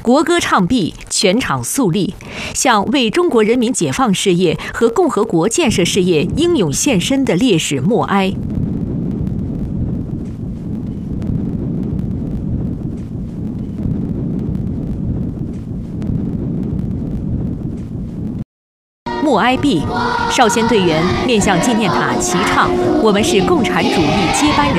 国歌唱毕，全场肃立，向为中国人民解放事业和共和国建设事业英勇献身的烈士默哀。默哀毕，少先队员面向纪念塔齐唱：“我们是共产主义接班人。”